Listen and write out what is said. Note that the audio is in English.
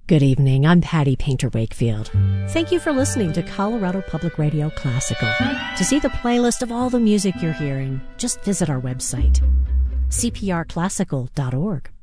Good evening. I'm Patty Painter Wakefield. Thank you for listening to Colorado Public Radio Classical. To see the playlist of all the music you're hearing, just visit our website, cprclassical.org.